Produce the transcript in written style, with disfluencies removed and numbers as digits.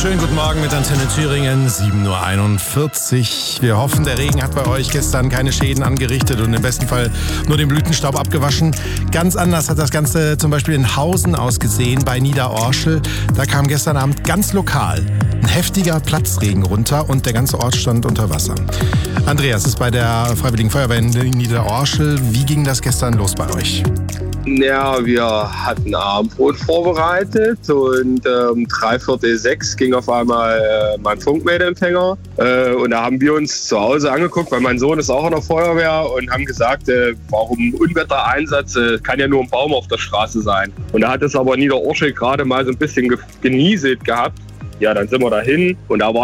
Schönen guten Morgen mit Antenne Thüringen, 7:41 Uhr. Wir hoffen, der Regen hat bei euch gestern keine Schäden angerichtet und im besten Fall nur den Blütenstaub abgewaschen. Ganz anders hat das Ganze zum Beispiel in Hausen ausgesehen, bei Niederorschel. Da kam gestern Abend ganz lokal ein heftiger Platzregen runter und der ganze Ort stand unter Wasser. Andreas ist bei der Freiwilligen Feuerwehr in Niederorschel. Wie ging das gestern los bei euch? Ja, wir hatten Abendbrot vorbereitet und 5:45 ging auf einmal mein Funkmeldeempfänger. Und da haben wir uns zu Hause angeguckt, weil mein Sohn ist auch in der Feuerwehr, und haben gesagt, warum Unwettereinsatz, kann ja nur ein Baum auf der Straße sein. Und da hat es aber Niederorschel gerade mal so ein bisschen genieselt gehabt. Ja, dann sind wir dahin und da war